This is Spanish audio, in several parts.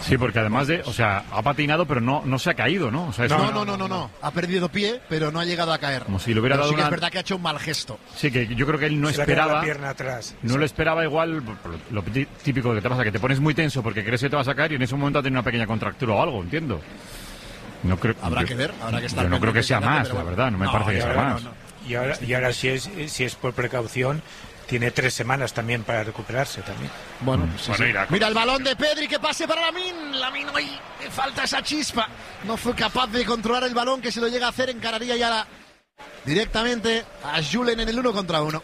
Sí, porque además ha patinado, pero no se ha caído, ¿no? O sea, no. Ha perdido pie, pero no ha llegado a caer. Como si le hubiera pero dado sí que es verdad que ha hecho un mal gesto. Sí, que yo creo que él no esperaba. La pierna atrás. No lo esperaba igual, lo típico que te pasa, que te pones muy tenso porque crees que te vas a caer y en ese momento ha tenido una pequeña contractura o algo, entiendo. No creo, habrá que ver, habrá que estar. Yo no creo que sea más, la verdad, no me parece que sea más. Y ahora si es por precaución, tiene 3 semanas también para recuperarse también. Bueno, mira el balón de Pedri, que pase para Lamine hoy le falta esa chispa. No fue capaz de controlar el balón, que si lo llega a hacer encararía ya directamente a Julen en el 1 contra 1.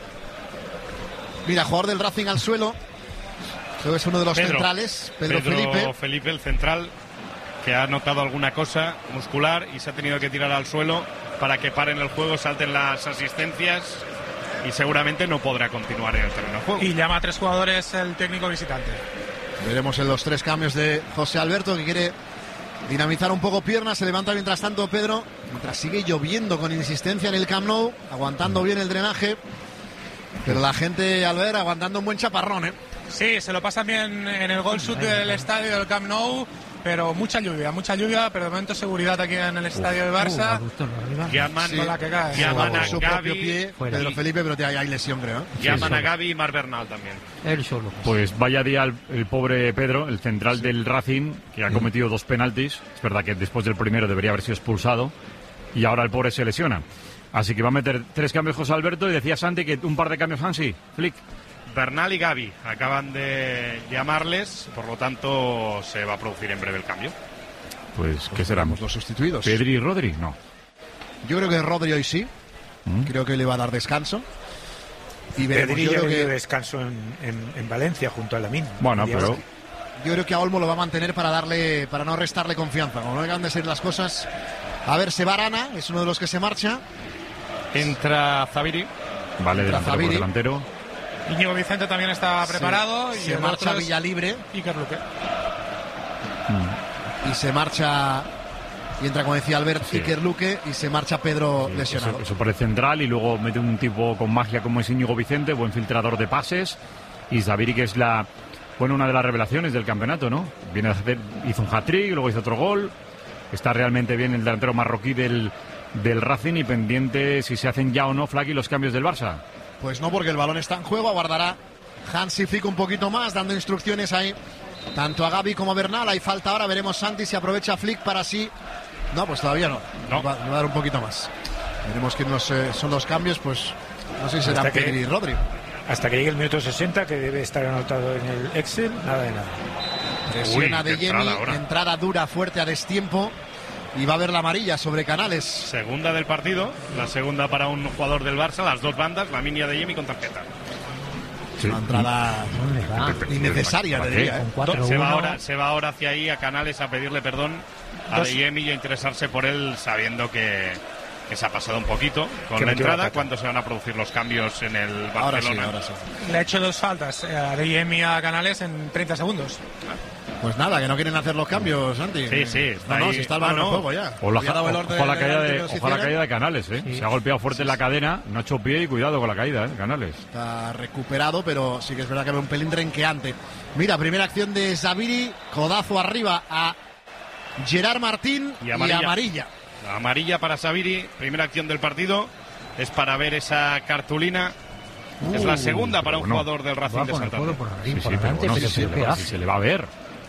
Mira, jugador del Racing al suelo. Creo que es uno de los centrales, Pedro Felipe, el central, que ha notado alguna cosa muscular y se ha tenido que tirar al suelo para que paren el juego, salten las asistencias y seguramente no podrá continuar en el terreno de juego. Y llama a 3 jugadores el técnico visitante. Veremos en los 3 cambios de José Alberto, que quiere dinamizar un poco piernas. Se levanta mientras tanto Pedro, mientras sigue lloviendo con insistencia en el Camp Nou, aguantando bien el drenaje, pero la gente, al ver, aguantando un buen chaparrón, ¿eh? Sí, se lo pasan bien en el gol sud del estadio del Camp Nou, pero mucha lluvia, pero de momento seguridad aquí en el estadio de Barça. Llaman a su propio pie, Pedro Felipe, pero hay lesión, creo. Llaman a Gavi y Marc Bernal también. Él solo. Pues vaya día el pobre Pedro, el central del Racing, que ha cometido 2 penaltis. Es verdad que después del primero debería haber sido expulsado y ahora el pobre se lesiona. Así que va a meter 3 cambios José Alberto, y decía Santi que un par de cambios Hansi, Flick. Bernal y Gavi acaban de llamarles, por lo tanto se va a producir en breve el cambio. Pues, ¿qué serán? Los sustituidos. ¿Pedri y Rodri? No. Yo creo que Rodri hoy sí. Creo que le va a dar descanso. Y Pedri ya dio descanso en Valencia junto a Lamine. Bueno, pero yo creo que a Olmo lo va a mantener para no restarle confianza. Como no acaban de ser las cosas. A ver, se va Arana, es uno de los que se marcha. Entra Zaviri. Vale, delantero. Íñigo Vicente también está preparado. Sí. Y se marcha Villalibre. Iker Luque. Y se marcha. Y entra, como decía Albert, Iker Luque, y se marcha Pedro lesionado. Eso por el central, y luego mete un tipo con magia como es Íñigo Vicente, buen filtrador de pases. Y Zaviri, que es una de las revelaciones del campeonato, ¿no? Hizo un hat-trick, luego hizo otro gol. Está realmente bien el delantero marroquí del Racing, y pendiente si se hacen ya o no, Flaky, los cambios del Barça. Pues no, porque el balón está en juego. Aguardará Hansi Flick un poquito más, dando instrucciones ahí tanto a Gavi como a Bernal. Hay falta ahora, veremos Santi si aprovecha Flick para sí. No, pues todavía no. Va a dar un poquito más. Veremos quiénes son los cambios, pues no sé si serán Pedri y Rodri. Hasta que llegue el minuto 60, que debe estar anotado en el Excel, nada de nada. Presiona de Yemi, entrada dura, fuerte a destiempo. Y va a haber la amarilla sobre Canales. Segunda del partido, la segunda para un jugador del Barça, las 2 bandas, la mini de Yemi con tarjeta. Sí. Una entrada innecesaria, te diría. Se va ahora hacia ahí a Canales a pedirle perdón a Yemi y a interesarse por él, sabiendo que se ha pasado un poquito con la entrada. ¿Cuándo se van a producir los cambios en el Barcelona? Ahora sí. Le ha hecho 2 faltas a Yemi a Canales en 30 segundos. Pues nada, que no quieren hacer los cambios, Santi. Sí. Si está el balón en juego ya. Ojalá la caída de Canales, ¿eh? Sí. Se ha golpeado fuerte en la cadena, no ha hecho pie, y cuidado con la caída, Canales. Está recuperado, pero sí que es verdad que ve un pelín renqueante. Mira, primera acción de Zaviri, codazo arriba a Gerard Martín y amarilla. La amarilla para Zaviri, primera acción del partido, es para ver esa cartulina. Es la segunda para un jugador del Racing de Santander. Si se le va a ver.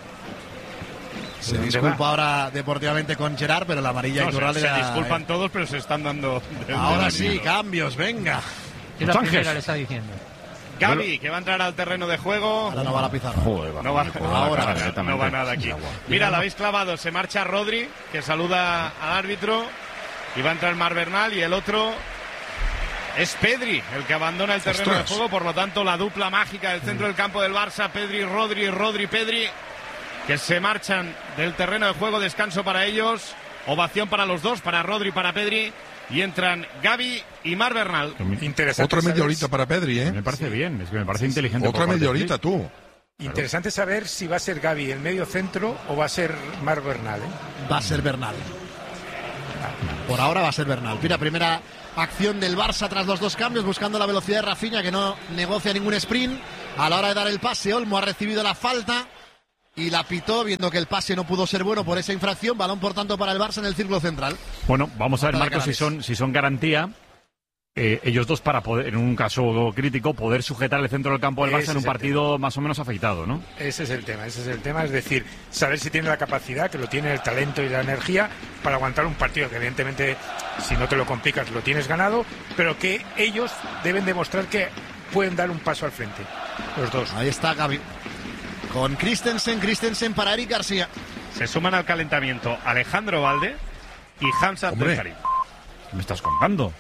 Se disculpa ahora deportivamente con Gerard, pero la amarilla Iturralde se disculpan todos, pero se están dando. Ahora sí, cambios, venga. ¿Qué la primera le está diciendo? Gavi, que va a entrar al terreno de juego. Ahora no va a la pizarra. No va nada aquí. Mira, la habéis clavado. Se marcha Rodri, que saluda al árbitro. Y va a entrar Marc Bernal, y el otro es Pedri, el que abandona el terreno de juego. Por lo tanto, la dupla mágica del centro del campo del Barça, Pedri, Rodri, Pedri, que se marchan del terreno de juego. Descanso para ellos, ovación para los dos, para Rodri y para Pedri, y entran Gavi y Marc Bernal. Interesante. Otra media horita para Pedri, ¿eh? Me parece bien, es que me parece inteligente. Otra media horita, tú. Interesante saber si va a ser Gavi el medio centro o va a ser Marc Bernal, ¿eh? Va a ser Bernal. Por ahora va a ser Bernal. Mira, primera acción del Barça tras los 2 cambios, buscando la velocidad de Rafinha, que no negocia ningún sprint. A la hora de dar el pase, Olmo ha recibido la falta. y la pitó, viendo que el pase no pudo ser bueno por esa infracción. Balón, por tanto, para el Barça en el círculo central. Bueno, vamos a ver, Marcos, si son garantía. Ellos dos, para poder, en un caso crítico, poder sujetar el centro del campo del Barça en un partido más o menos afeitado, ¿no? Ese es el tema, es decir, saber si tiene la capacidad, que lo tiene, el talento y la energía para aguantar un partido que evidentemente, si no te lo complicas, lo tienes ganado, pero que ellos deben demostrar que pueden dar un paso al frente, los dos. Ahí está Gavi, con Christensen para Eric García. Se suman al calentamiento Alejandro Valde y Hamza Abdelkarim. ¿Qué me estás contando?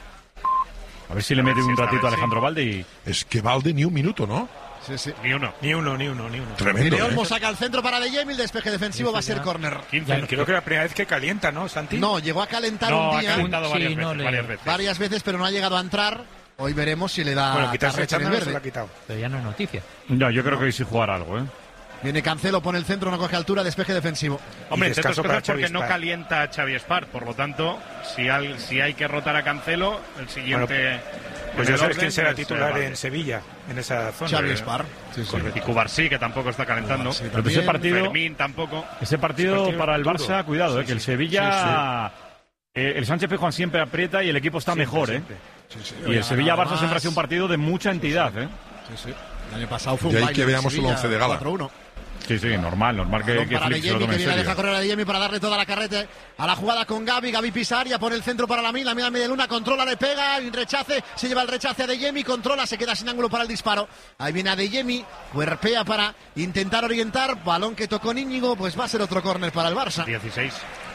A ver si le mete un ratito a Alejandro Valde y... Es que Valde ni un minuto, ¿no? Sí. Ni uno. Tremendo. De Olmo saca el centro para De Jemi, el despeje defensivo va a ser córner. Creo que la primera vez que calienta, ¿no, Santi? No, llegó a calentar un día. Ha calentado varias veces, pero no ha llegado a entrar. Hoy veremos si le da. Bueno, quitarse carreta en el verde. lo ha quitado. Pero ya no es noticia. No, yo creo que hoy sí jugar algo, ¿eh? Viene Cancelo, pone el centro, no coge altura, despeje defensivo. Hombre, entre otras cosas porque Xavi no Espart. calienta a Xavi Espart, por lo tanto, si hay que rotar a Cancelo, el siguiente... Pues ya sabes quién será titular Valde. en Sevilla, en esa zona. Xavi Espart. Sí. Y Cubarsí, que tampoco está calentando. Sí, Pero ese partido, Fermín tampoco. ese partido para el Barça, duro. cuidado, que el Sevilla... el Sánchez Pizjuán siempre aprieta y el equipo está mejor, ¿eh? Y el Sevilla-Barça siempre ha sido un partido de mucha entidad, ¿eh? Sí. El año pasado fue un Y ahí baile que en veamos el Sevilla, 11 de gala. 4-1. Sí, normal que Para De Flick se lo Jemi, tome que en viene, deja serio. correr a De Jemi para darle toda la carrete a la jugada con Gavi pisa área, pone el centro para Lamine media luna, controla, le pega, y rechace, se lleva el rechace a De Jemi, controla, se queda sin ángulo para el disparo. Ahí viene a De Jemi, cuerpea para intentar orientar, balón que tocó Íñigo, pues va a ser otro córner para el Barça. 16.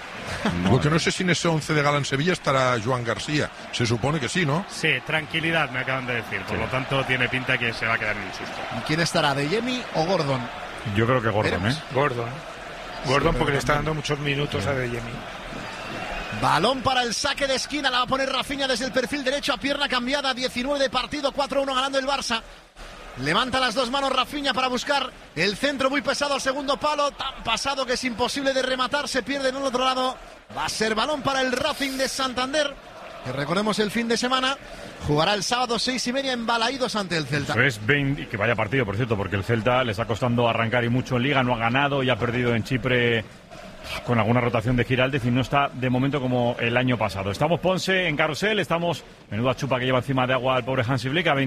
Lo que no sé si en ese 11 de gala en Sevilla estará Joan García. Se supone que sí, ¿no? Sí, tranquilidad me acaban de decir. Por lo tanto, tiene pinta que se va a quedar en el susto. ¿Y quién estará, De Jemi o Gordon? Yo creo que Gordon, ¿eh? Gordon porque le está dando muchos minutos a De Jemi. Balón para el saque de esquina, la va a poner Rafinha desde el perfil derecho a pierna cambiada, 19 de partido, 4-1 ganando el Barça. Levanta las dos manos Rafinha para buscar el centro muy pesado al segundo palo, tan pasado que es imposible de rematar, se pierde en el otro lado. Va a ser balón para el Racing de Santander, que recordemos el fin de semana, jugará el sábado 6:30 en Balaídos ante el Celta. Eso es 20, y que vaya partido, por cierto, porque el Celta le está costando arrancar y mucho en Liga, no ha ganado y ha perdido en Chipre con alguna rotación de Giraldez y no está de momento como el año pasado. Estamos Ponce en carrusel, estamos, menuda chupa que lleva encima de agua el pobre Hansi Flick, a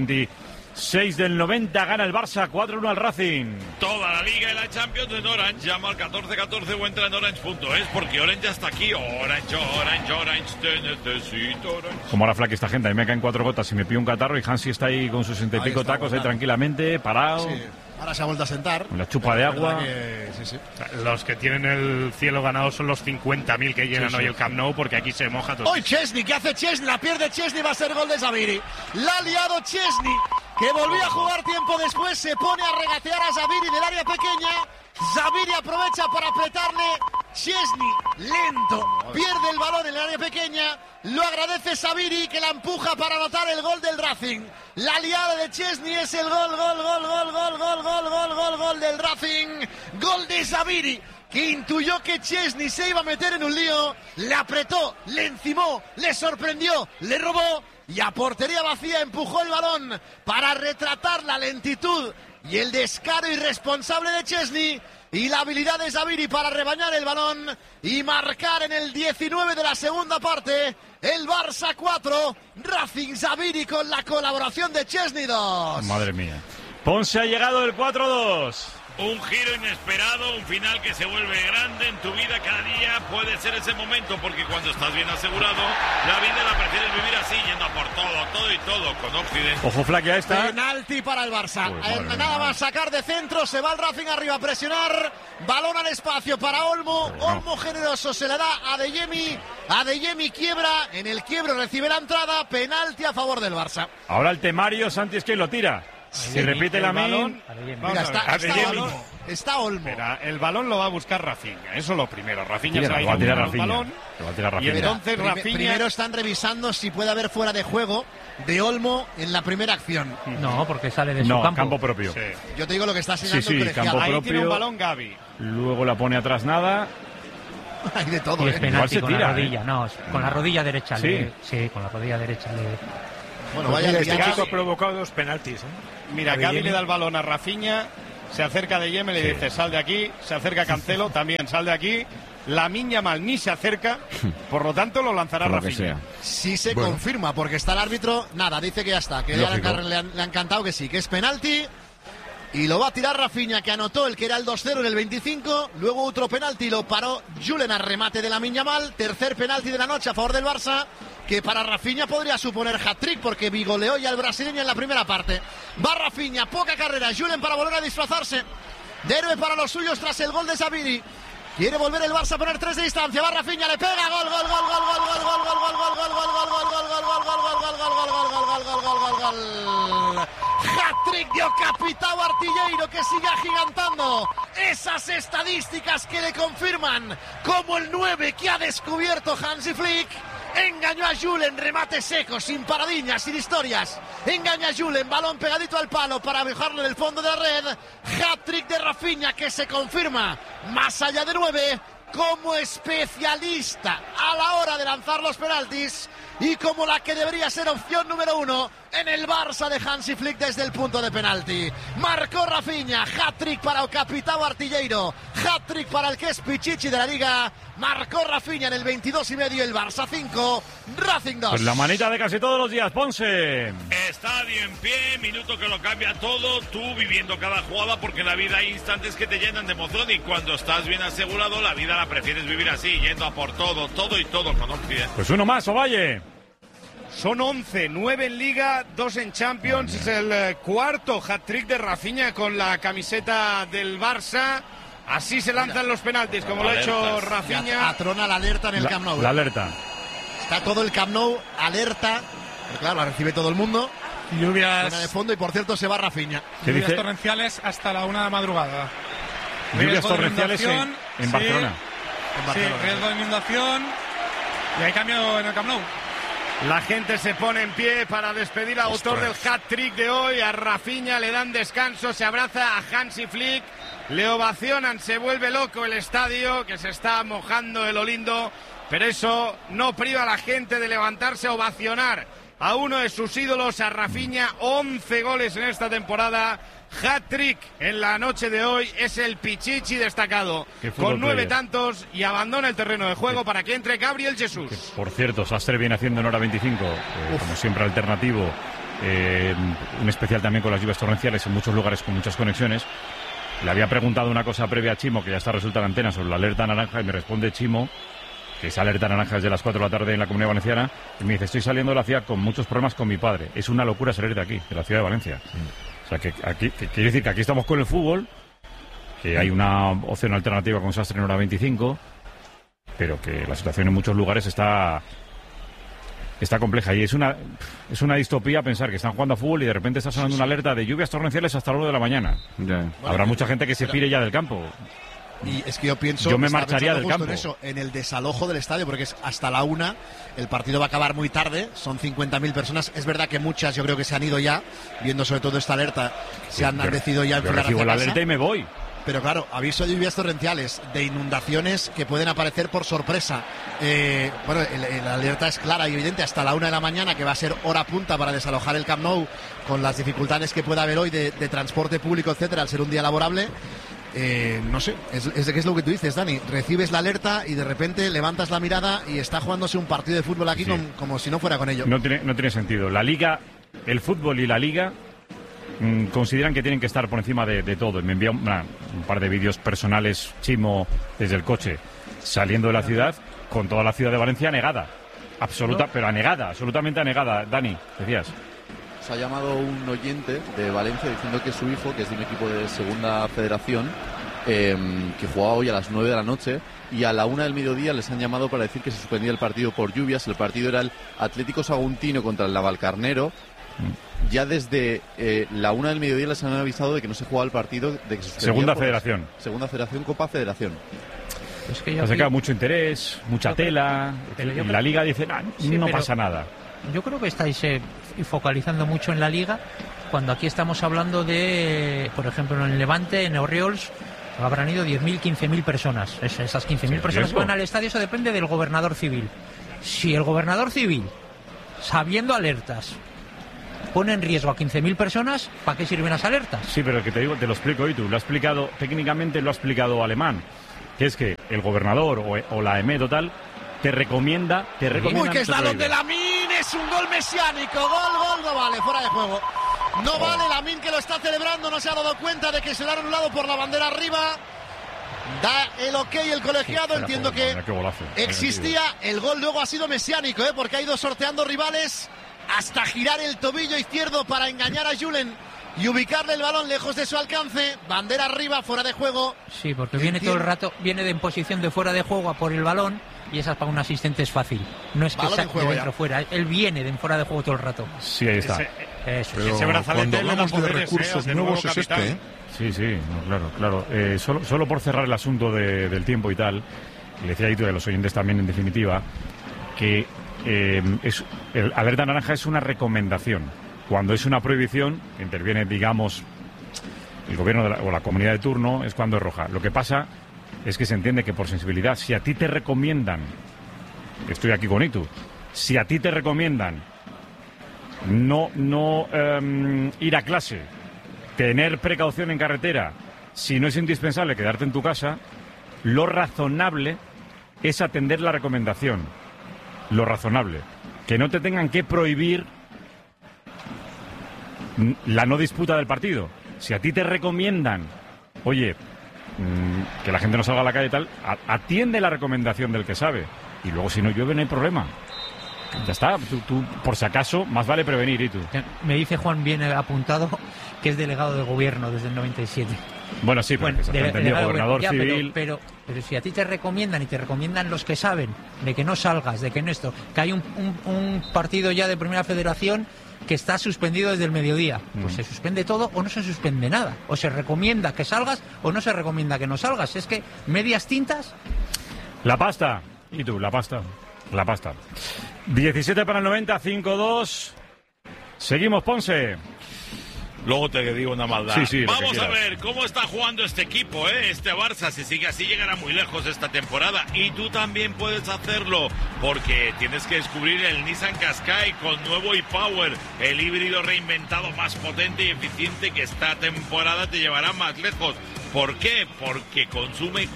26 del 90, gana el Barça, 4-1 al Racing. Toda la Liga y la Champions en Orange. Llama al 1414 o entra en orange.es porque Orange ya está aquí. Orange, te necesito, Orange. Como ahora flaque esta gente, a mí me caen 4 gotas y me pillo un catarro y Hansi está ahí con sus 60 y pico está tacos, aguantando. tranquilamente, parado, Sí, ahora se ha vuelto a sentar. con la chupa de agua. Sí. Los que tienen el cielo ganado son los 50.000 que llenan hoy el Camp Nou, porque aquí se moja todo. Hoy Chesney, ¿qué hace Chesney? La pierde Chesney, va a ser gol de Zaviri. La ha liado Chesney, que volvió a jugar tiempo después, se pone a regatear a Zaviri del área pequeña. Zaviri aprovecha para apretarle. Chesney, lento, pierde el balón en el área pequeña. Lo agradece Zaviri, que la empuja para anotar el gol del Racing. La liada de Chesney es el gol del Racing. Gol de Zaviri, que intuyó que Chesney se iba a meter en un lío, le apretó, le encimó, le sorprendió, le robó y a portería vacía empujó el balón para retratar la lentitud y el descaro irresponsable de Chesney y la habilidad de Zaviri para rebañar el balón y marcar en el 19 de la segunda parte. El Barça 4, Racing Zaviri con la colaboración de Chesney 2. Madre mía. Ponce ha llegado el 4-2. Un giro inesperado, un final que se vuelve grande en tu vida. Cada día puede ser ese momento, porque cuando estás bien asegurado, la vida la prefieres vivir así, yendo a por todo y todo, con Occident. Ojo flaque a esta. Penalti para el Barça. Uy, madre mía. Nada más sacar de centro, se va el Racing arriba a presionar. Balón al espacio para Olmo. Olmo generoso se le da a De Jemi. A De Jemi quiebra. En el quiebro recibe la entrada. Penalti a favor del Barça. Ahora el temario, Santi, es que lo tira. Si repite la balón. Mira, está Olmo. Espera, el balón lo va a buscar Rafinha, eso es lo primero. Rafinha se va a ir Lo va a tirar el Rafinha. balón. Lo va a tirar Y Rafinha. entonces Rafinha... Primero están revisando si puede haber fuera de juego de Olmo en la primera acción. No, porque sale de su No, campo. campo propio. Sí. Yo te digo lo que está señalando Sí, el colegiado. campo Ahí propio. tiene un balón Gavi. Luego la pone atrás nada. Hay de todo, Y es Igual penalti se con tira, la rodilla. No, es con la rodilla derecha. Sí. Sí, con la rodilla derecha. Bueno, vaya Este liada. chico ha provocado 2 penaltis. Mira, A De Gavi Jemi. le da el balón a Rafinha se acerca de Yemel y dice, sal de aquí, se acerca Cancelo, también sal de aquí. Lamine Yamal ni se acerca, por lo tanto lo lanzará Rafinha. Sí se confirma, porque está el árbitro, nada, dice que ya está, que ya le han cantado que sí, que es penalti. Y lo va a tirar Rafinha, que anotó el que era el 2-0 en el 25. Luego otro penalti, lo paró Julen a remate de Lamine Yamal. Tercer penalti de la noche a favor del Barça, que para Rafinha podría suponer hat-trick, porque vigoleó ya el brasileño en la primera parte. Va Rafinha, poca carrera, Julen para volver a disfrazarse de héroe para los suyos tras el gol de Sabiri. Quiere volver el Barça a poner 3 de distancia. Va Rafinha, le pega, gol, gol, gol, gol, gol, gol, gol, gol, gol, gol, gol, gol, gol, gol, gol, gol, gol. Hat-trick de Capitão Artilheiro, que sigue agigantando esas estadísticas que le confirman como el 9 que ha descubierto Hansi Flick. Engañó a Julen, remate seco, sin paradiñas, sin historias. Engaña a Julen, balón pegadito al palo para dejarlo en el fondo de la red. Hat-trick de Rafinha, que se confirma más allá de 9 como especialista a la hora de lanzar los penaltis y como la que debería ser opción número 1 en el Barça de Hansi Flick desde el punto de penalti. Marcó Rafinha, hat-trick para el Capitão Artilheiro, hat-trick para el que es Pichichi de la Liga. Marcó Rafinha en el 22,5, el Barça 5, Racing 2. Pues la manita de casi todos los días, Ponce. Estadio en pie, minuto que lo cambia todo, tú viviendo cada jugada, porque en la vida hay instantes que te llenan de emoción y cuando estás bien asegurado, la vida la prefieres vivir así, yendo a por todo, todo y todo con Occidente. Pues uno más, Ovalle. Son 11, 9 en Liga, 2 en Champions. Es el cuarto hat-trick de Rafinha con la camiseta del Barça. Así se lanzan los penaltis, como lo ha hecho Rafinha. Atrona la alerta en el Camp Nou. La alerta. Está todo el Camp Nou alerta. Pero claro, la recibe todo el mundo. Lluvias de fondo y por cierto se va Rafinha. Lluvias torrenciales hasta la 1 de la madrugada. Lluvias torrenciales en Barcelona. Sí, riesgo de inundación. Y hay cambio en el Camp Nou. La gente se pone en pie para despedir al autor del hat-trick de hoy. A Rafinha le dan descanso, se abraza a Hansi Flick, le ovacionan, se vuelve loco el estadio, que se está mojando de lo lindo, pero eso no priva a la gente de levantarse a ovacionar a uno de sus ídolos, a Rafinha. 11 goles en esta temporada. Hat-trick en la noche de hoy, es el Pichichi destacado con 9 tantos y abandona el terreno de juego para que entre Gabriel Jesús. Por cierto, Sastre viene haciendo en hora 25, como siempre alternativo, un especial también con las lluvias torrenciales en muchos lugares con muchas conexiones. Le había preguntado una cosa previa a Chimo, que ya está resulta en antena, sobre la alerta naranja, y me responde Chimo que esa alerta naranja es de las 4 de la tarde en la Comunidad Valenciana, y me dice, estoy saliendo de la ciudad con muchos problemas con mi padre. Es una locura salir de aquí, de la ciudad de Valencia. O sea, que aquí, que quiere decir que aquí estamos con el fútbol, que hay una opción alternativa con Sastre en hora 25, pero que la situación en muchos lugares está compleja. Y es una distopía pensar que están jugando a fútbol y de repente está sonando una alerta de lluvias torrenciales hasta las 1 de la mañana. Bueno, habrá mucha gente que se pire ya del campo. Y es que yo pienso, yo me marcharía del campo. En el desalojo del estadio, porque es hasta la 1, el partido va a acabar muy tarde, son 50.000 personas. Es verdad que muchas yo creo que se han ido ya, viendo sobre todo esta alerta, se han decidido ya enfilar hacia recibo la casa. alerta y me voy. Pero claro, aviso de lluvias torrenciales, de inundaciones que pueden aparecer por sorpresa. Bueno, la alerta es clara y evidente hasta la 1 de la mañana, que va a ser hora punta para desalojar el Camp Nou, con las dificultades que pueda haber hoy de transporte público, etcétera, al ser un día laborable. No sé, es lo que tú dices, Dani. Recibes la alerta y de repente levantas la mirada y está jugándose un partido de fútbol aquí como si no fuera con ello. No tiene sentido. La Liga, el fútbol y la Liga consideran que tienen que estar por encima de todo. Me envía un par de vídeos personales, Chimo, desde el coche, saliendo de la ciudad, con toda la ciudad de Valencia anegada. Pero anegada, absolutamente anegada. Dani, decías. Ha llamado un oyente de Valencia diciendo que su hijo, que es de un equipo de segunda federación, que jugaba hoy a las 9 de la noche, y a la 1 del mediodía les han llamado para decir que se suspendía el partido por lluvias. El partido era el Atlético Saguntino contra el Navalcarnero. Ya desde la 1 del mediodía les han avisado de que no se jugaba el partido, de que se Segunda Federación. Segunda Federación, Copa Federación. Es que ha sacado mucho interés, mucha tela. En la Liga dicen, no pasa nada. Yo creo que estáis focalizando mucho en la Liga, cuando aquí estamos hablando de, por ejemplo, en el Levante, en Oriols, habrán ido 10.000, 15.000 personas. Esas 15.000 personas que van al estadio, eso depende del gobernador civil. Si el gobernador civil, sabiendo alertas, pone en riesgo a 15.000 personas, ¿para qué sirven las alertas? Sí, pero que te digo, te lo explico, y tú lo ha explicado, técnicamente lo ha explicado Alemán, que es que el gobernador o la EMED o tal te recomienda. Uy, que está donde Lamine, es un gol mesiánico, gol, no vale, fuera de juego. No vale, Lamine que lo está celebrando, no se ha dado cuenta de que se le ha anulado por la bandera arriba. Da el ok el colegiado, entiendo que existía, el gol luego ha sido mesiánico, porque ha ido sorteando rivales hasta girar el tobillo izquierdo para engañar a Julen y ubicarle el balón lejos de su alcance. Bandera arriba, fuera de juego. Sí, porque viene todo el rato, viene de en posición de fuera de juego a por el balón, y esa para un asistente es fácil. No es que saque de dentro fuera, él viene de en fuera de juego todo el rato. Sí, ahí está. Ese brazalete cuando hablamos de recursos nuevos es este, Sí, no, claro. Solo por cerrar el asunto del tiempo y tal, le decía a los oyentes también, en definitiva, que el alerta naranja es una recomendación. Cuando es una prohibición, interviene, digamos, el gobierno o la comunidad de turno, es cuando es roja. Lo que pasa es que se entiende que por sensibilidad, si a ti te recomiendan, estoy aquí con Itu, si a ti te recomiendan no ir a clase, tener precaución en carretera, si no es indispensable quedarte en tu casa, lo razonable es atender la recomendación. Lo razonable. Que no te tengan que prohibir la no disputa del partido. Si a ti te recomiendan, oye, que la gente no salga a la calle y tal, atiende la recomendación del que sabe. Y luego si no llueve no hay problema. Ya está, tú por si acaso, más vale prevenir. ¿Y tú? Me dice Juan, bien apuntado, que es delegado de gobierno desde el 97. Bueno, sí, pero se ha entendido, gobernador civil. Pero si a ti te recomiendan, y te recomiendan los que saben, de que no salgas, de que no esto, que hay un partido ya de Primera Federación que está suspendido desde el mediodía, pues se suspende todo o no se suspende nada. O se recomienda que salgas o no se recomienda que no salgas. Es que medias tintas. La pasta. ¿Y tú? La pasta. 17 para el 90, 5-2. Seguimos, Ponce. Luego te digo una maldad. Sí, vamos a ver cómo está jugando este equipo, este Barça. Si sigue así, llegará muy lejos esta temporada. Y tú también puedes hacerlo, porque tienes que descubrir el Nissan Qashqai con nuevo e-Power, el híbrido reinventado más potente y eficiente que esta temporada te llevará más lejos. ¿Por qué? Porque consume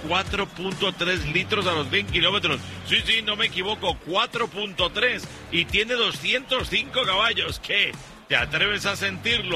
4.3 litros a los 100 kilómetros. Sí, no me equivoco, 4.3. Y tiene 205 caballos. ¿Qué? ¿Te atreves a sentirlo?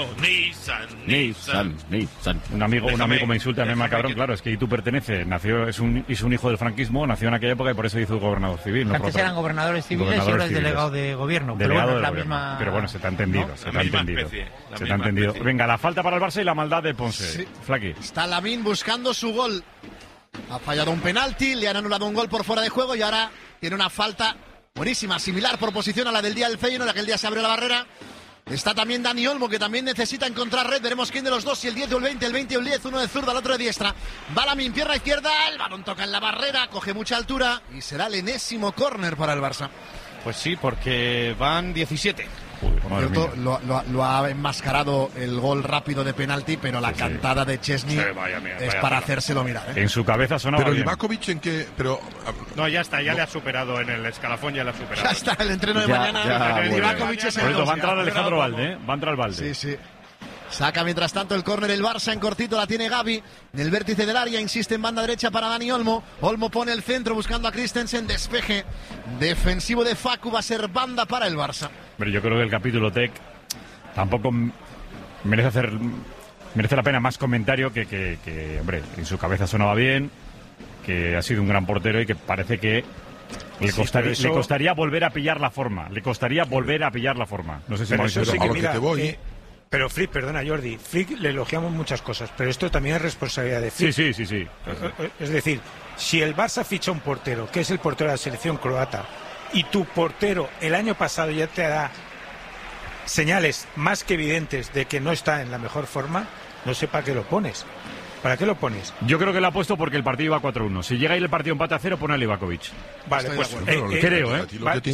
Nissan. Un amigo me insulta, me cabrón, claro, es que Itu pertenece, es un hijo del franquismo, nació en aquella época y por eso hizo gobernador civil. Antes eran gobernadores civiles y ahora es delegado de gobierno. Pero bueno, es la misma... Pero bueno, se te ha entendido, ¿no? Se te ha entendido. Venga, la falta para el Barça y la maldad de Ponce. Sí. Flaqui. Está Lamine buscando su gol. Ha fallado un penalti, le han anulado un gol por fuera de juego y ahora tiene una falta buenísima, similar por posición a la del día del Feyenoord, aquel día se abrió la barrera. Está también Dani Olmo, que también necesita encontrar red. Veremos quién de los dos, si el 10 o el 20, el 20 o el 10, uno de zurda, el otro de diestra. Va Lamine, pierna izquierda, el balón toca en la barrera, coge mucha altura y será el enésimo córner para el Barça. Pues sí, porque van 17. Por cierto, lo ha enmascarado el gol rápido de penalti, pero la cantada de Chesney es para hacérselo mirar. En su cabeza sonaba pero bien. Livakovic en qué... Pero... No, ya está, le ha superado en el escalafón, ya le ha superado. Ya está, el entreno de mañana. Livakovic es el... Va a entrar Alejandro Valde, va a entrar Valde. Sí. Saca mientras tanto el córner el Barça, en cortito la tiene Gavi, en el vértice del área, insiste en banda derecha para Dani Olmo. Olmo pone el centro buscando a Christensen, despeje defensivo de Facu, va a ser banda para el Barça. Pero yo creo que el capítulo Tec tampoco merece la pena más comentario que hombre, en su cabeza sonaba bien, que ha sido un gran portero y que parece que le costaría volver a pillar la forma. No sé si pero eso sí que mira, pero Flick, perdona Jordi, Flick le elogiamos muchas cosas, pero esto también es responsabilidad de Flick. Sí. Es decir, si el Barça ficha un portero, que es el portero de la selección croata, y tu portero el año pasado ya te da señales más que evidentes de que no está en la mejor forma, no sé para qué lo pones. ¿Para qué lo pones? Yo creo que lo ha puesto porque el partido iba 4-1. Si llega ahí el partido empate a 0, pone a Livakovic. Vale, pues creo,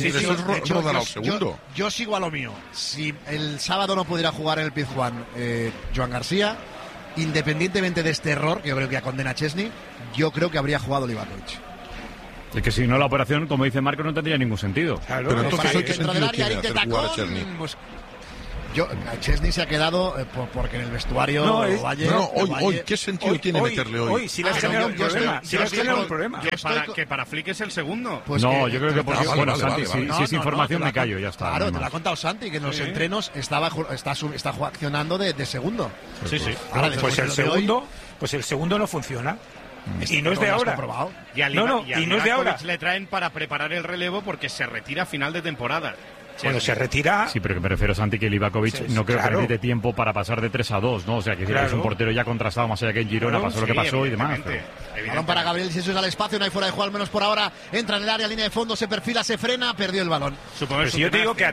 Yo sigo a lo mío. Si el sábado no pudiera jugar en el Pizjuán Joan García, independientemente de este error, que yo creo que condena a Chesney, yo creo que habría jugado Livakovic. Es que si no, la operación, como dice Marco, no tendría ningún sentido. Claro, pero entonces hay que dentro del área, Chesney se ha quedado porque en el vestuario hoy, ¿qué sentido tiene meterle hoy? Hoy, si le has generado un problema. Que para Flick es el segundo. Pues yo creo que porque, Santi, si es información me callo, ya está. Claro, te lo ha contado Santi, que en los entrenos está accionando de segundo. Sí. Pues el segundo no funciona. Y no es de ahora. Y no es de ahora. Le traen para preparar el relevo porque se retira a final de temporada. Bueno, se retira. Sí, pero que me refiero, Santi, que Livakovic no creo que necesite tiempo para pasar de 3-2, ¿no? O sea, que es un portero ya contrastado, más allá que en Girona pasó lo que pasó y demás. Balón para Gabriel Jesús al espacio, no hay fuera de juego, al menos por ahora. Entra en el área, línea de fondo, se perfila, se frena, perdió el balón. Pero si yo te digo que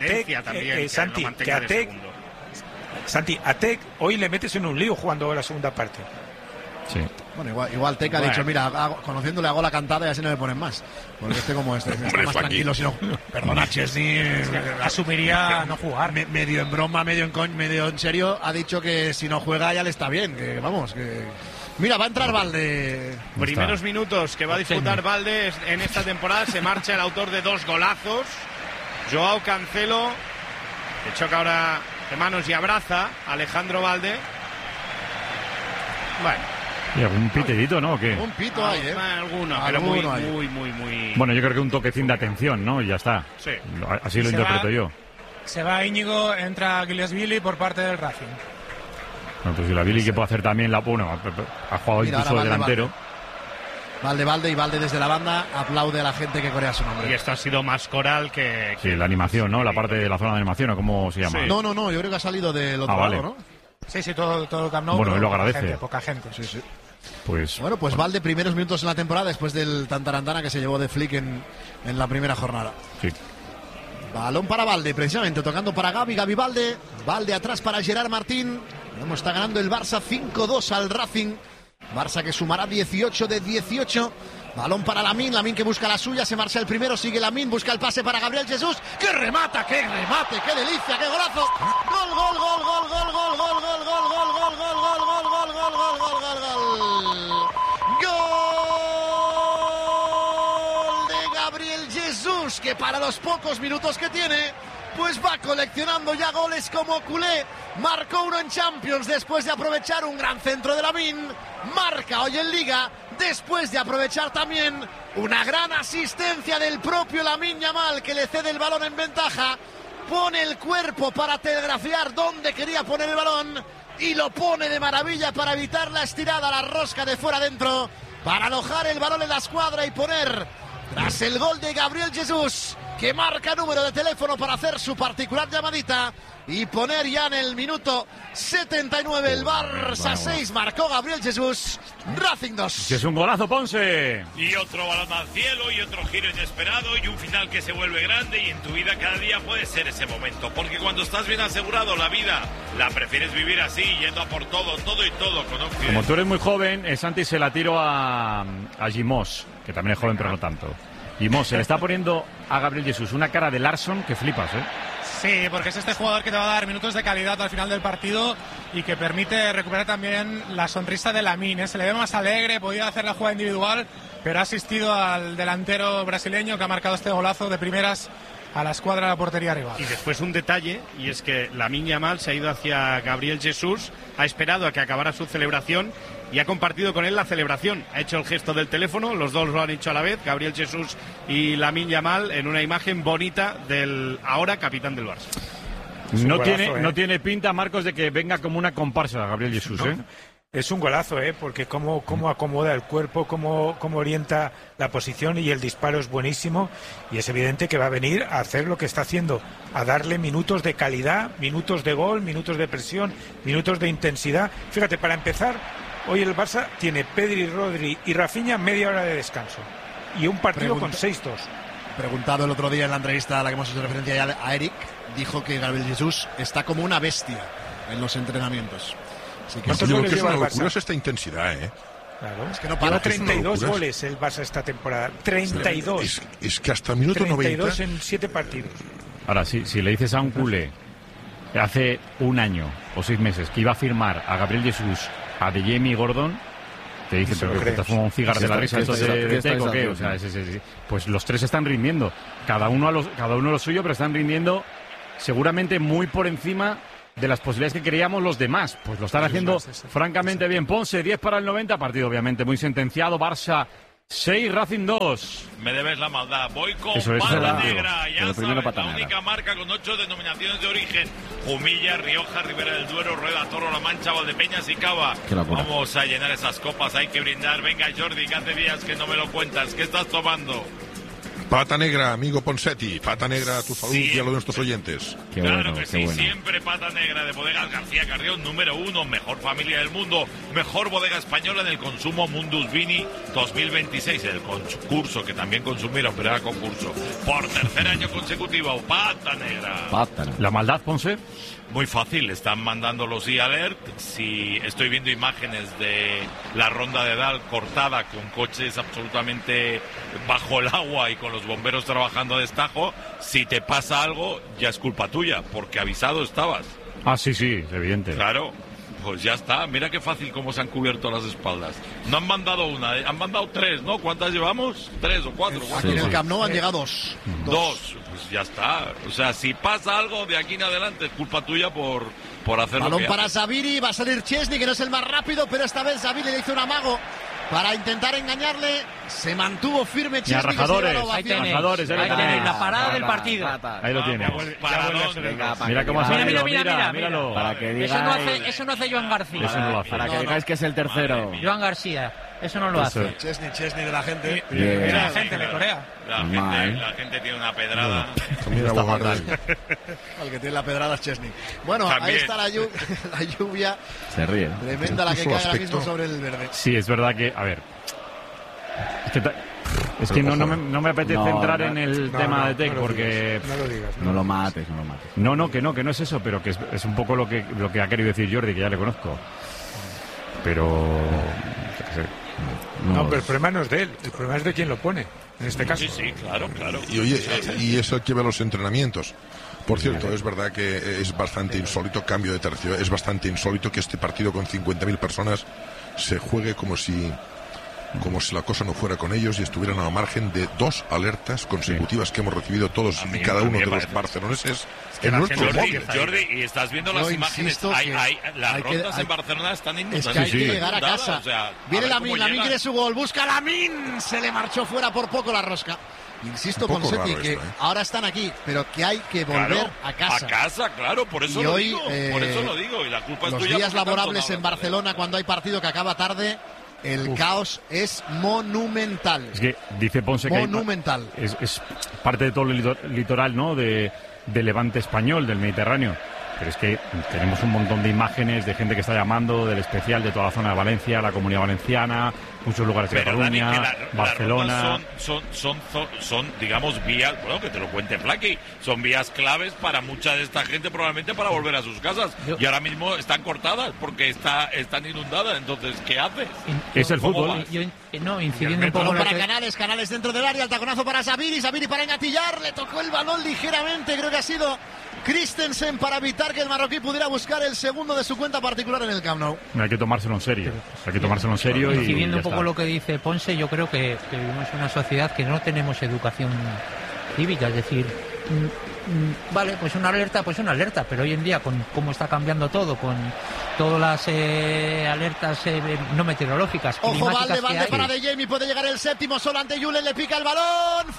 Atek hoy le metes en un lío jugando la segunda parte. Sí. Bueno, igual Teca ha dicho, mira, conociéndole hago la cantada y así no me ponen más. Porque como está más tranquilo, si no... Perdona, Chesney... asumiría no jugar. Medio en broma, medio en serio, ha dicho que si no juega ya le está bien, que vamos, que... Mira, va a entrar Valde. Primeros minutos que va a disputar Valde en esta temporada. Se marcha el autor de 2 golazos, Joao Cancelo, que choca ahora de manos y abraza a Alejandro Valde. Bueno. ¿Y algún pitedito, no? ¿O qué? Un pito hay, Alguno, pero muy... Bueno, yo creo que un toquecín de atención, ¿no? Y ya está. Sí. Así lo interpreto yo. Se va Íñigo, entra Giliasvili por parte del Racing. Bueno, pues la Billy que puede hacer también ha jugado incluso de delantero. Valde y Valde desde la banda aplaude a la gente que corea su nombre. Y esto ha sido más coral que... Sí, la animación, ¿no? La parte de la zona de animación, ¿o cómo se llama? Sí. No, yo creo que ha salido del otro lado, ¿no? Sí, todo el Camp Nou. Bueno, él lo agradece. Poca gente. Sí. Pues Valde, primeros minutos en la temporada después del tantarantana que se llevó de Flick en la primera jornada. Sí. Balón para Valde, precisamente, tocando para Gavi Valde. Valde atrás para Gerard Martín. Está ganando el Barça 5-2 al Racing. Barça que sumará 18 de 18. Balón para Lamine que busca la suya, se marcha el primero, sigue Lamine, busca el pase para Gabriel Jesús. ¡Qué remata, qué remate, qué delicia, qué golazo! ¡Gol, gol, gol, gol, gol, gol, gol, gol, gol, gol, gol, gol, gol, gol, gol, gol, gol, gol, gol! ¡Gol de Gabriel Jesús, que para los pocos minutos que tiene, pues va coleccionando ya goles como culé! Marcó uno en Champions después de aprovechar un gran centro de Lamine. Marca hoy en Liga después de aprovechar también una gran asistencia del propio Lamine Yamal, que le cede el balón en ventaja. Pone el cuerpo para telegrafiar dónde quería poner el balón y lo pone de maravilla para evitar la estirada, la rosca de fuera adentro, para alojar el balón en la escuadra y poner, tras el gol de Gabriel Jesús, que marca número de teléfono para hacer su particular llamadita, y poner ya en el minuto 79 el Barça 6, marcó Gabriel Jesús, Racing 2. Es un golazo, Ponce. Y otro balón al cielo, y otro giro inesperado, y un final que se vuelve grande, y en tu vida cada día puede ser ese momento, porque cuando estás bien asegurado, la vida la prefieres vivir así, yendo a por todo y todo, con Occidente. Como tú eres muy joven, Santi, se la tiro a Gimos, que también es joven pero no tanto. Gimos, se le está poniendo a Gabriel Jesús una cara de Larsson que flipas, ¿eh? Sí, porque es este jugador que te va a dar minutos de calidad al final del partido y que permite recuperar también la sonrisa de Lamine, ¿eh? Se le ve más alegre, podía hacer la jugada individual, pero ha asistido al delantero brasileño que ha marcado este golazo de primeras a la escuadra de la portería rival. Y después un detalle, y es que Lamine Yamal se ha ido hacia Gabriel Jesús, ha esperado a que acabara su celebración y ha compartido con él la celebración. Ha hecho el gesto del teléfono, los dos lo han hecho a la vez, Gabriel Jesús y Lamine Yamal, en una imagen bonita del ahora capitán del Barça. No tiene pinta, Marcos, de que venga como una comparsa Gabriel Jesús, ¿eh? Es un golazo, porque cómo acomoda el cuerpo, cómo orienta la posición, y el disparo es buenísimo, y es evidente que va a venir a hacer lo que está haciendo, a darle minutos de calidad, minutos de gol, minutos de presión, minutos de intensidad. Fíjate, para empezar, hoy el Barça tiene Pedri, Rodri y Rafinha media hora de descanso y un partido con 6-2. Preguntado el otro día en la entrevista a la que hemos hecho referencia ya a Eric, dijo que Gabriel Jesús está como una bestia en los entrenamientos. Así que es una locura esta intensidad, ¿eh? Claro. Es que no para. 32 goles el Barça esta temporada. 32. Es que hasta el minuto 32 90. en 7 partidos. Ahora, si le dices a un culé hace un año o 6 meses que iba a firmar a Gabriel Jesús, a De Jamie Gordon, te dicen, pero que te has fumado un cigarro de la risa de Teco, ¿qué? O sea, pues los tres están rindiendo. Cada uno lo suyo, pero están rindiendo seguramente muy por encima de las posibilidades que creíamos los demás. Pues lo están haciendo francamente bien. Ponce, 10 para el 90, partido obviamente muy sentenciado. Barça 6, Racing 2. Me debes la maldad. Voy con Eso es Pata verdad. Negra. Ya sabes, Pata la Negra. única marca con 8 denominaciones de origen. Jumilla, Rioja, Ribera del Duero, Rueda, Toro, La Mancha, Valdepeñas y Cava. Qué locura. Vamos a llenar esas copas, hay que brindar. Venga, Jordi, que hace días que no me lo cuentas. ¿Qué estás tomando? Pata Negra, amigo Ponsetti. Pata Negra a tu salud Sí. y a lo de nuestros oyentes. Qué Claro bueno, que qué sí, bueno. siempre Pata Negra de Bodegas García Carrión, número 1, mejor familia del mundo, mejor bodega española en el consumo Mundus Vini 2026, el concurso que también consumieron, pero era concurso, por tercer año consecutivo, Pata Negra. Pata Negra. La maldad, Ponce. Muy fácil, están mandando los e-alert. Si estoy viendo imágenes de la ronda de Dal cortada con coches absolutamente bajo el agua y con los bomberos trabajando a destajo, si te pasa algo ya es culpa tuya, porque avisado estabas. Ah, sí, es evidente. Claro, pues ya está. Mira qué fácil cómo se han cubierto las espaldas. No han mandado una, han mandado 3, ¿no? ¿Cuántas llevamos? 3 o 4. Aquí en el Camp Nou han llegado 2. 2. Pues ya está. O sea, si pasa algo de aquí en adelante es culpa tuya por hacer lo Balón que para haces. Zaviri, va a salir Chesney, que no es el más rápido, pero esta vez Zaviri le hizo un amago para intentar engañarle. Se mantuvo firme Y a Chesney, que se lleva rajadores, la Ahí ovación. tenéis, Rajadores, ahí tenéis la parada del partido. Ahí lo tienes. Venga, para Mira que cómo ha digáis- salido, Mira. míralo. Para que Eso no digáis, hace Joan García. Eso no lo hace. para que No, digáis que es el tercero. Joan García, eso no lo Eso. hace. Chesney de la gente. Bien. Mira la gente de Corea. La gente tiene una pedrada. Mira, Está Bogarde. fatal. El que tiene la pedrada es Chesney. Bueno, También. ahí está la lluvia Se ríe. tremenda la que Su cae ahora aspecto. mismo sobre el verde. Sí, es verdad que, a ver. Es que no me apetece No, entrar no, en el tema de Tec porque... No lo digas. No lo mates, no lo mates. Que no es eso, pero que es un poco lo que ha querido decir Jordi, que ya le conozco. Pero... yo qué sé. No, pero el problema no es de él, el problema es de quien lo pone, en este caso. Sí, claro. Y oye, y eso que ve los entrenamientos. Por cierto, es verdad que es bastante insólito, cambio de tercio, es bastante insólito que este partido con 50.000 personas se juegue como si la cosa no fuera con ellos y estuvieran a margen de 2 alertas consecutivas que hemos recibido todos y cada uno de los barceloneses en nuestros móviles. Jordi, y estás viendo Yo las imágenes. insisto que Las hay que- rondas hay- en Barcelona están inundadas. Es que hay Sí, que sí. llegar a casa. O sea, Viene a ver cómo Lamine llegan. quiere su gol, busca Lamine, se le marchó fuera por poco la rosca. Insisto, Un poco Ponsetti, raro que esto, ¿eh? ahora están aquí, pero que hay que volver Claro, a casa. A casa, claro, por eso Y lo hoy, digo. Por eso lo digo. Y la culpa es Los tuya. días porque tanto laborables no en hablas. Barcelona, cuando hay partido que acaba tarde, el caos es monumental. Es que dice Ponce que Monumental. es parte de todo el litoral, ¿no? De Levante español, del Mediterráneo. Pero es que tenemos un montón de imágenes de gente que está llamando del especial de toda la zona de Valencia, la Comunidad Valenciana, muchos lugares de Pero Dani, Cataluña, que Barcelona. las rondas son, digamos, vías, bueno, que te lo cuente Flaky, son vías claves para mucha de esta gente probablemente para volver a sus casas. Y ahora mismo están cortadas porque están inundadas. Entonces, ¿qué haces? Es el ¿Cómo fútbol. vas? Incidiendo un poco Balón en lo para que... Canales dentro del área, el taconazo para Zaviri para engatillar, le tocó el balón ligeramente, creo que ha sido Christensen para evitar que el marroquí pudiera buscar el segundo de su cuenta particular en el Camp Nou. Hay que tomárselo en serio. Hay que tomárselo en serio y Incidiendo un ya poco está. lo que dice Ponce, yo creo que vivimos en una sociedad que no tenemos educación cívica, es decir, vale, pues una alerta, pero hoy en día con cómo está cambiando todo, con todas las alertas no meteorológicas, Ojo, climáticas Valde que hay. para De Jamie, puede llegar el séptimo, solo ante Julen, le pica el balón,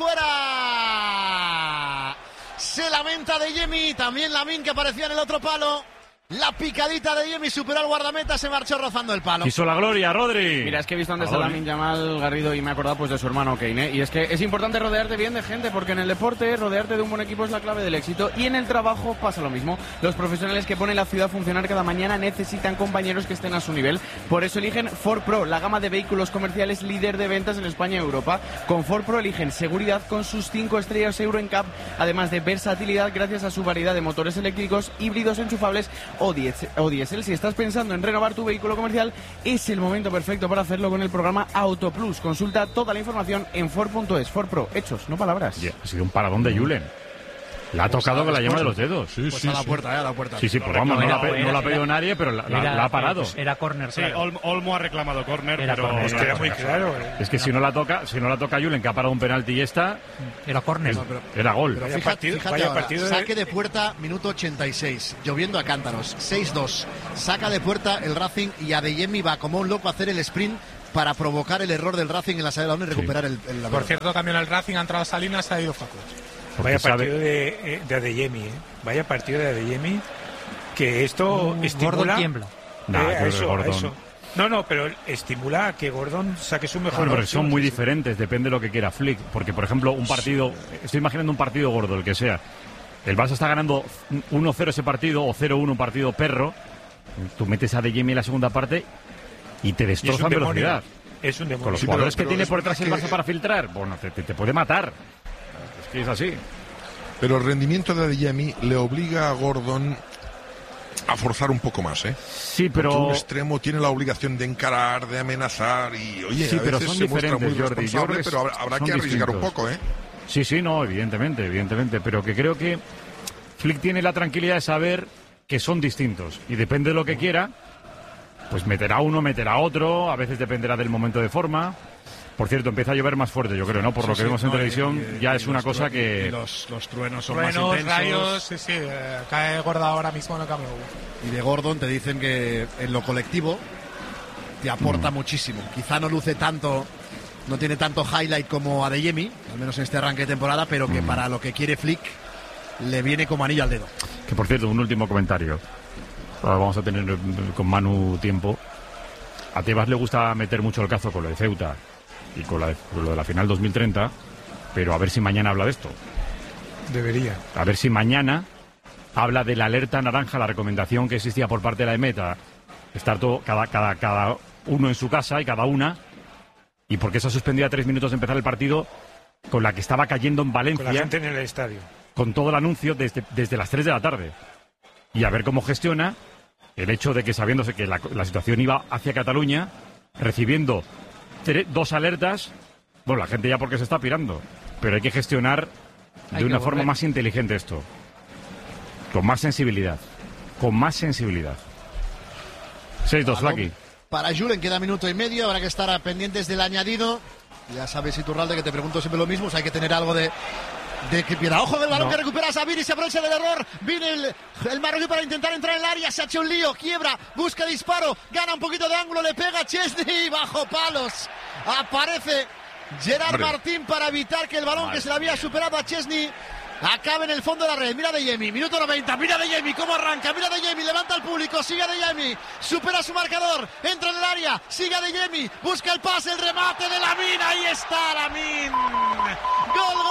fuera. Se lamenta De Jamie, también Lamine que aparecía en el otro palo. La picadita de Jamie superó al guardameta, se marchó rozando el palo. Quiso la gloria, Rodri. Mira, es que he visto antes a Lamine Yamal, Garrido, y me he acordado pues de su hermano Kane, ¿eh? Y es que es importante rodearte bien de gente, porque en el deporte rodearte de un buen equipo es la clave del éxito, y en el trabajo pasa lo mismo. Los profesionales que ponen la ciudad a funcionar cada mañana necesitan compañeros que estén a su nivel. Por eso eligen Ford Pro, la gama de vehículos comerciales líder de ventas en España y Europa. Con Ford Pro eligen seguridad con sus 5 estrellas Euro NCAP, además de versatilidad gracias a su variedad de motores eléctricos, híbridos enchufables o diésel. Si estás pensando en renovar tu vehículo comercial, es el momento perfecto para hacerlo con el programa Auto Plus. Consulta toda la información en Ford.es. Ford Pro, hechos, no palabras. Ha sido un paradón de Julen. La ha tocado con la yema de los dedos. Sí, pues a la puerta, a la puerta. Sí, pues vamos, no la ha pedido nadie, pero la ha parado. Era córner, sí, Olmo ha reclamado córner, pero es que era muy claro. Es que si no la toca Julen, que ha parado un penalti y era córner. Era gol. Pero fíjate ahora, saque de puerta, minuto 86, lloviendo a cántaros, 6-2. Saca de puerta el Racing y Adeyemi va como un loco a hacer el sprint para provocar el error del Racing en la salida de balón y recuperar el Por cierto, también el Racing ha entrado a Salinas, se ha ido Facu. Vaya partido de Adeyemi, Vaya partido de Adeyemi, que esto estimula... Gordon tiembla. Eso. No, pero estimula a que Gordon saque su mejor versión. Son muy diferentes, depende de lo que quiera Flick. Porque, por ejemplo, un partido... Estoy imaginando un partido gordo, el que sea. El Barça está ganando 1-0 ese partido, o 0-1 un partido perro. Tú metes a Adeyemi en la segunda parte y te destrozan velocidad. Es un demonio. Con los jugadores que tiene por detrás el Barça para filtrar, bueno, te puede matar. Es que es así. Pero el rendimiento de Adeyemi le obliga a Gordon a forzar un poco más, ¿eh? Sí, pero... Porque un extremo tiene la obligación de encarar, de amenazar y, oye, sí, a pero veces son se muestra muy Jordi. responsable, pero habrá que arriesgar un poco, ¿eh? Sí, no, evidentemente, pero que creo que Flick tiene la tranquilidad de saber que son distintos y depende de lo que quiera, pues meterá uno, meterá otro, a veces dependerá del momento de forma. Por cierto, empieza a llover más fuerte, yo creo, ¿no? Por lo que vemos en televisión, ya es una cosa que... Y los truenos son más intensos. Rayos, sí, cae Gorda ahora mismo en el Camp Nou. Y de Gordon te dicen que en lo colectivo te aporta muchísimo. Quizá no luce tanto, no tiene tanto highlight como Adeyemi, al menos en este arranque de temporada, pero que para lo que quiere Flick le viene como anillo al dedo. Que por cierto, un último comentario. Ahora vamos a tener con Manu tiempo. A Tebas le gusta meter mucho el cazo con lo de Ceuta y con lo de la final 2030, pero a ver si mañana habla de esto. Debería. A ver si mañana habla de la alerta naranja, la recomendación que existía por parte de la EMETA, estar todo, cada uno en su casa y cada una, y porque se ha suspendido a 3 minutos de empezar el partido, con la que estaba cayendo en Valencia. Con la gente en el estadio. Con todo el anuncio desde las 3 de la tarde. Y a ver cómo gestiona el hecho de que, sabiéndose que la situación iba hacia Cataluña, recibiendo 2 alertas, bueno, la gente ya porque se está pirando, pero hay que gestionar de una forma más inteligente esto, con más sensibilidad, 6-2, Flaky. Para Julen queda minuto y medio, habrá que estar pendientes del añadido. Ya sabes, Iturralde, que te pregunto siempre lo mismo, o sea, hay que tener algo de que piedad. Ojo del balón que recupera Sabiri, se aprovecha del error. Viene el marroquí para intentar entrar en el área, se ha hecho un lío, quiebra, busca disparo, gana un poquito de ángulo, le pega a Chesney bajo palos. Aparece Gerard Martín para evitar que el balón que se le había superado a Chesney acabe en el fondo de la red. Mira Adeyemi, minuto 90, mira Adeyemi cómo arranca, mira Adeyemi, levanta al público, sigue Adeyemi, supera su marcador, entra en el área, sigue Adeyemi, busca el pase, el remate de Lamine, ahí está Lamine. Gol.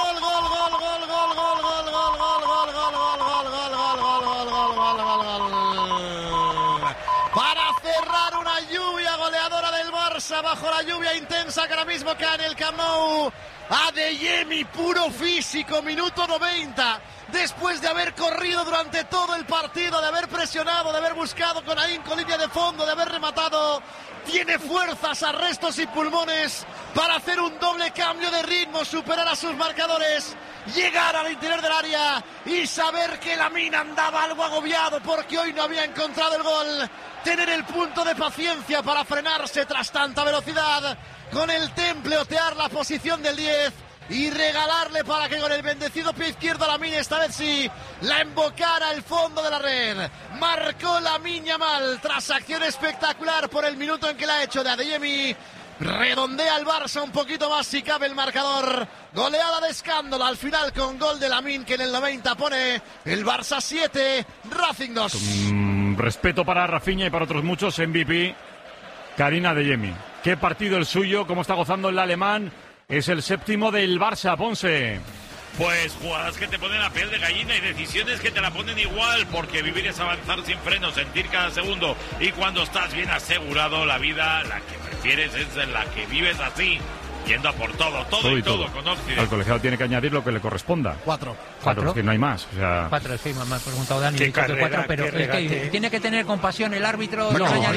Para cerrar una lluvia goleadora del Barça bajo la lluvia intensa que ahora mismo cae en el Camp Nou. Adeyemi, puro físico, minuto 90. Después de haber corrido durante todo el partido, de haber presionado, de haber buscado con ahínco línea de fondo, de haber rematado, tiene fuerzas, arrestos y pulmones para hacer un doble cambio de ritmo, superar a sus marcadores, llegar al interior del área y saber que Lamine andaba algo agobiado porque hoy no había encontrado el gol. Tener el punto de paciencia para frenarse tras tanta velocidad, con el temple otear la posición del 10 y regalarle para que con el bendecido pie izquierdo Lamine, esta vez sí, la embocara al fondo de la red. Marcó Lamine Yamal tras acción espectacular por el minuto en que la ha hecho de Adeyemi. Redondea el Barça un poquito más si cabe el marcador. Goleada de escándalo al final con gol de Lamine, que en el 90 pone el Barça 7, Racing 2. Respeto para Rafinha y para otros muchos, MVP Karim Adeyemi. Qué partido el suyo, cómo está gozando el alemán. Es el 7º del Barça, Ponce. Pues jugadas que te ponen la piel de gallina y decisiones que te la ponen igual, porque vivir es avanzar sin freno, sentir cada segundo, y cuando estás bien asegurado, la vida, la que prefieres es la que vives así. yendo a por todo con Occidente. Al colegiado tiene que añadir lo que le corresponda. 4. Es que no hay más. O sea... 4, sí, me ha preguntado Dani. ¿Qué carrera, 4, pero es que tiene que tener compasión el árbitro.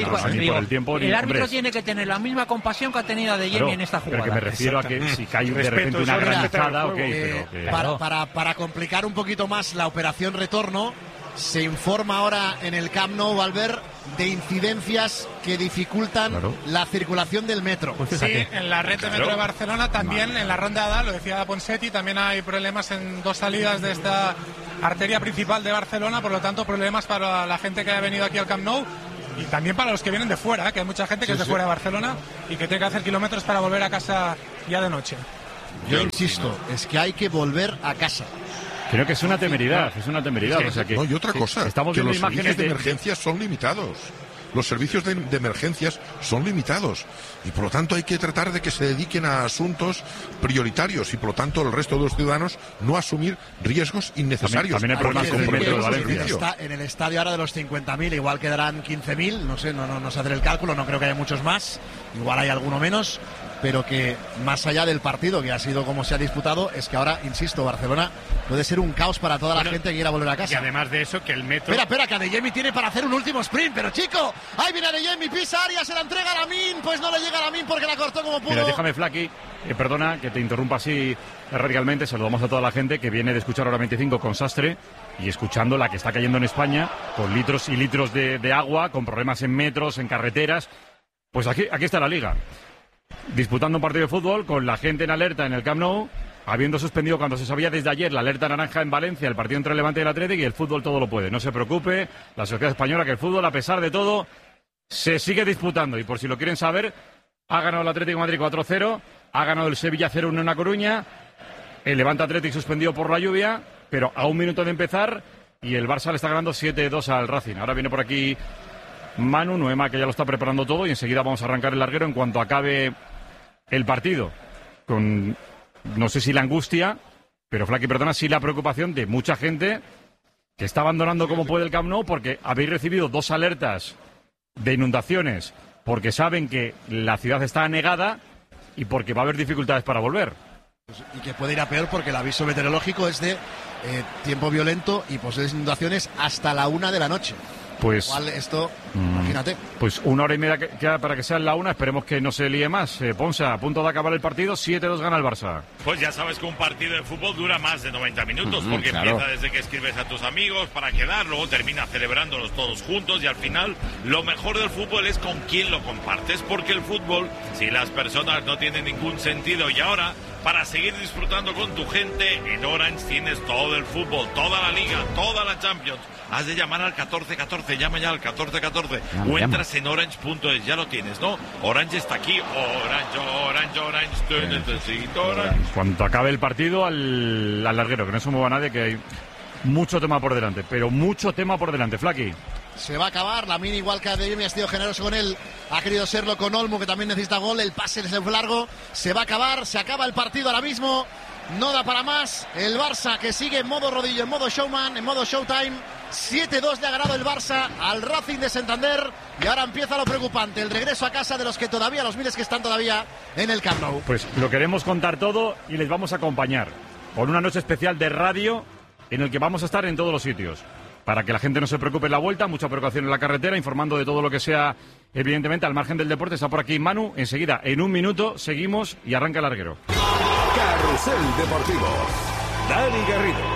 El árbitro tiene que tener la misma compasión que ha tenido Adeyemi en esta jugada. Pero que me refiero a que si cae de repente una granizada, Para complicar un poquito más la operación retorno, se informa ahora en el Camp Nou, Albert, de incidencias que dificultan la circulación del metro. Pues sí, en la red de metro de Barcelona, también en la ronda A, lo decía Ponseti, también hay problemas en 2 salidas de esta arteria principal de Barcelona, por lo tanto problemas para la gente que ha venido aquí al Camp Nou y también para los que vienen de fuera, que hay mucha gente que es de fuera de Barcelona y que tiene que hacer kilómetros para volver a casa ya de noche. Yo insisto, es que hay que volver a casa. Creo que es una temeridad, o sea que, y otra cosa, estamos que viendo los imágenes servicios de emergencias son limitados. Los servicios de emergencias son limitados y por lo tanto hay que tratar de que se dediquen a asuntos prioritarios y por lo tanto el resto de los ciudadanos no asumir riesgos innecesarios. También hay problemas con el metro de Valencia. En el estadio ahora de los 50.000 igual quedarán 15.000, no sé, no sé hacer el cálculo, no creo que haya muchos más, igual hay alguno menos, pero que más allá del partido, que ha sido como se ha disputado, es que ahora, insisto, Barcelona puede ser un caos para toda la gente que quiera volver a casa. Y además de eso, que el metro... Espera, que Adeyemi tiene para hacer un último sprint, pero chico, ahí viene Adeyemi, pisa área, se la entrega a Lamin, pues no le llega a Lamin porque la cortó como pudo. Mira, déjame, Flaky, perdona que te interrumpa así radicalmente, saludamos a toda la gente que viene de escuchar Hora 25 con Sastre y escuchando la que está cayendo en España, con litros y litros de agua, con problemas en metros, en carreteras. Pues aquí está la Liga, disputando un partido de fútbol con la gente en alerta en el Camp Nou, habiendo suspendido cuando se sabía desde ayer la alerta naranja en Valencia, el partido entre el Levante y el Atlético, y el fútbol todo lo puede. No se preocupe, la sociedad española, que el fútbol, a pesar de todo, se sigue disputando. Y por si lo quieren saber, ha ganado el Atlético de Madrid 4-0, ha ganado el Sevilla 0-1 en La Coruña, el Levante Atlético suspendido por la lluvia, pero a un minuto de empezar, y el Barça le está ganando 7-2 al Racing. Ahora viene por aquí Manu, Noema, que ya lo está preparando todo, y enseguida vamos a arrancar el larguero en cuanto acabe el partido, con no sé si la angustia, pero Flaky, perdona, sí la preocupación de mucha gente que está abandonando como puede el Camp Nou porque habéis recibido 2 alertas de inundaciones, porque saben que la ciudad está anegada y porque va a haber dificultades para volver. Y que puede ir a peor porque el aviso meteorológico es de tiempo violento y posibles inundaciones hasta la 1 de la noche. Pues igual esto, imagínate. Pues 1 hora y media queda para que sea la 1, esperemos que no se líe más. Ponsa, a punto de acabar el partido, 7-2 gana el Barça. Pues ya sabes que un partido de fútbol dura más de 90 minutos, porque empieza desde que escribes a tus amigos para quedar, luego termina celebrándolos todos juntos y al final lo mejor del fútbol es con quién lo compartes, porque el fútbol, si las personas no tienen ningún sentido, y ahora, para seguir disfrutando con tu gente, en Orange tienes todo el fútbol, toda la Liga, toda la Champions. Has de llamar al 1414, llama ya al 1414 o entras en orange.es, ya lo tienes, ¿no? Orange está aquí, Orange, te necesito, Orange. Cuando acabe el partido al larguero, que no se mueva nadie, que hay mucho tema por delante, pero mucho tema por delante, Flaky. Se va a acabar, Lamin igual que Adeyemi ha sido generoso con él, ha querido serlo con Olmo, que también necesita gol, el pase se fue largo, se va a acabar, se acaba el partido ahora mismo, no da para más, el Barça que sigue en modo rodillo, en modo showman, en modo showtime, 7-2 le ha ganado el Barça al Racing de Santander y ahora empieza lo preocupante, el regreso a casa de los que todavía, los miles que están todavía en el Camp Nou. Pues lo queremos contar todo y les vamos a acompañar con una noche especial de radio en el que vamos a estar en todos los sitios. Para que la gente no se preocupe en la vuelta, mucha preocupación en la carretera, informando de todo lo que sea, evidentemente, al margen del deporte. Está por aquí Manu. Enseguida, en un minuto, seguimos y arranca el larguero. Carrusel Deportivo. Dani Garrido.